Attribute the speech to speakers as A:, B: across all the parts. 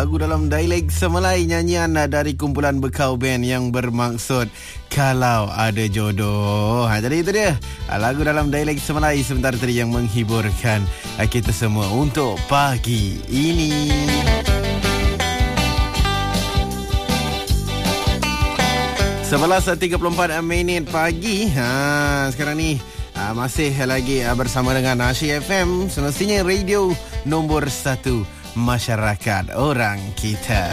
A: Lagu dalam dialek Semelai, nyanyian dari kumpulan Bekau Band yang bermaksud Kalau Ada Jodoh. Jadi itu dia lagu dalam dialek Semelai sebentar tadi yang menghiburkan kita semua untuk pagi ini. 11.34 pagi. Sekarang ni masih lagi bersama dengan Asyik FM, semestinya radio nombor 1 masyarakat orang kita.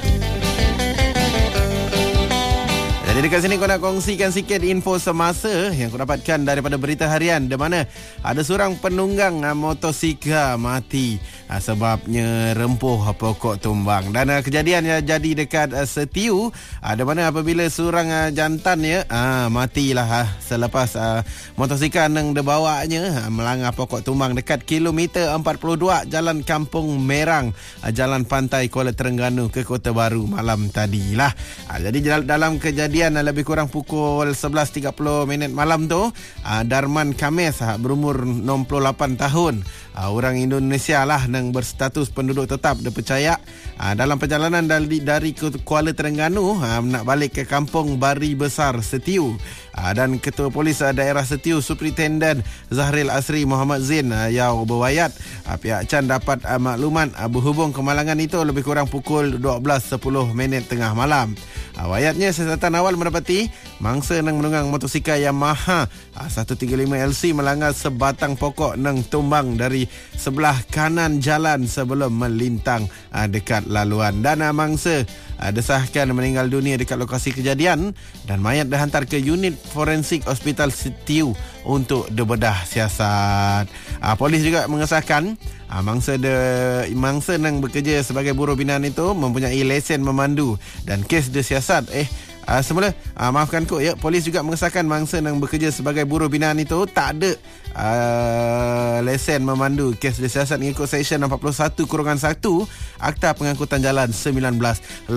A: Jadi dekat sini kau nak kongsikan sikit info semasa yang kau dapatkan daripada berita harian, di mana ada seorang penunggang motosikal mati sebabnya rempuh pokok tumbang. Dan kejadian jadi dekat Setiu, di mana apabila seorang jantan matilah selepas motosikal yang dibawanya melanggar pokok tumbang dekat kilometer 42 Jalan Kampung Merang, Jalan Pantai Kuala Terengganu ke Kota Baru malam tadilah. Jadi dalam kejadian lebih kurang pukul 11.30 malam tu, Darman Kames berumur 68 tahun, orang Indonesia lah yang berstatus penduduk tetap, dipercaya dalam perjalanan dari Kuala Terengganu nak balik ke Kampung Bari Besar Setiu. Dan Ketua Polis Daerah Setiu Superintendent Zahril Asri Muhammad Zain yang berwayat pihak Can dapat maklumat berhubung kemalangan itu lebih kurang pukul 12.10 tengah malam. Wayatnya siasatan awal mendapati mangsa yang menunggang motosikal Yamaha 135LC melanggar sebatang pokok yang tumbang dari sebelah kanan jalan sebelum melintang dekat laluan. Dan mangsa disahkan meninggal dunia dekat lokasi kejadian dan mayat dihantar ke unit forensik Hospital Setiu untuk dibedah siasat. Polis juga mengesahkan mangsa yang bekerja sebagai buruh binaan itu mempunyai lesen memandu dan kes disiasat. Semula maafkan kok ya, polis juga mengesahkan mangsa yang bekerja sebagai buruh binaan itu tak ada lesen memandu. Kes disiasat mengikut Seksyen 41-1 Akta Pengangkutan Jalan 1987.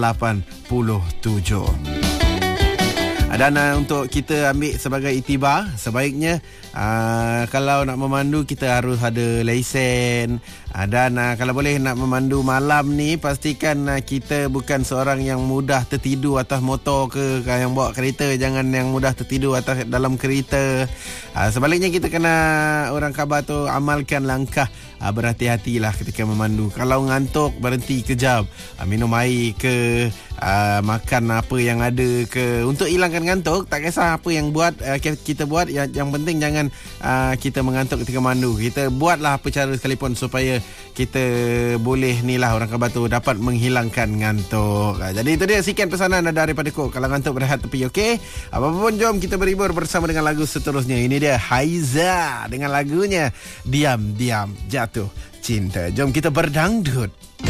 A: Dan untuk kita ambil sebagai iktibar, sebaiknya kalau nak memandu kita harus ada lesen. Dan kalau boleh nak memandu malam ni, pastikan kita bukan seorang yang mudah tertidur atas motor ke, yang bawa kereta jangan yang mudah tertidur atas dalam kereta. Sebaliknya kita kena, orang khabar tu, amalkan langkah berhati-hatilah ketika memandu. Kalau ngantuk, berhenti kejap, minum air ke, makan apa yang ada ke, untuk hilangkan ngantuk. Tak kisah apa yang kita buat, yang penting jangan kita mengantuk ketika mandu. Kita buatlah apa cara sekalipun supaya kita boleh orang khabar tu dapat menghilangkan ngantuk. Jadi itu dia sikit pesanan daripada Kok. Kalau ngantuk berehat tepi, okey. Apa-apa pun, jom kita berhibur bersama dengan lagu seterusnya. Ini dia Haiza dengan lagunya Diam-Diam Jatuh Cinta. Jom kita berdangdut.